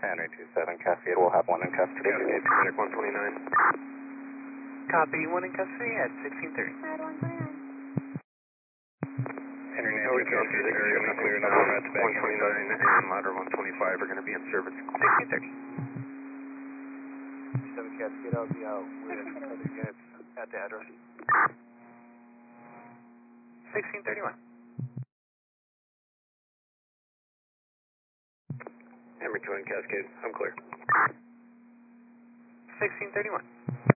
Henry 27 Cascade, we'll have one in custody. Cascade, Medic 129. Copy, one in custody at 1630. Henry Now we can see the area clear now. 129 and ladder 125 are going to be in service. 1630. 7 Cascade, I'll be out with other units at the address. 1631. Henry 2 and Cascade, I'm clear. 1631.